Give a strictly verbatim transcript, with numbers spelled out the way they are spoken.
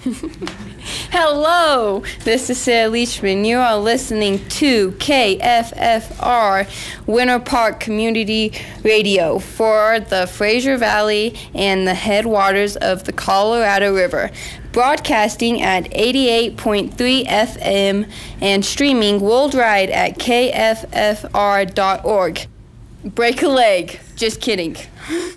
Hello, this is Sarah Leachman. You are listening to K F F R Winter Park Community Radio for the Fraser Valley and the headwaters of the Colorado River, broadcasting at eighty-eight point three F M and streaming worldwide at K F F R dot org. Break a leg. Just kidding.